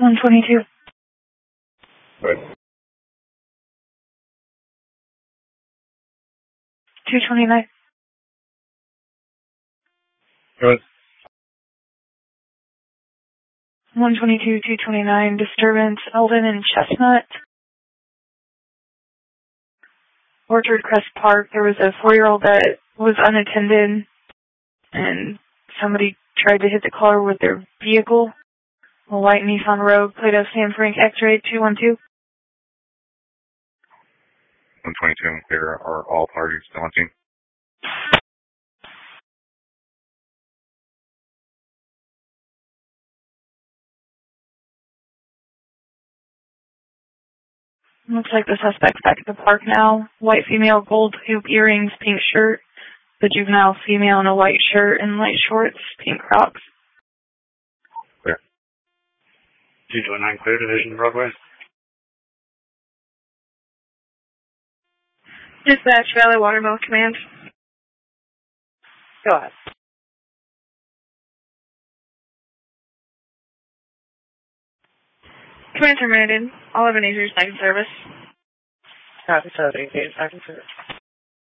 122. Good. 229. Good. 122, 229, disturbance, Eldon and Chestnut. Orchard Crest Park, there was a 4-year-old that was unattended, and somebody tried to hit the car with their vehicle. A white Nissan Rogue, Plato San Frank, X-ray 212. 122 and clear. Are all parties still on scene? Looks like the suspect's back at the park now. White female, gold hoop earrings, pink shirt. The juvenile female in a white shirt and light shorts, pink Crocs. Clear. 229 clear, Division Broadway. Dispatch, Valley Watermill Command. Go ahead. Command terminated. All Ebenezer's back in service. Copy, so 88 back in service.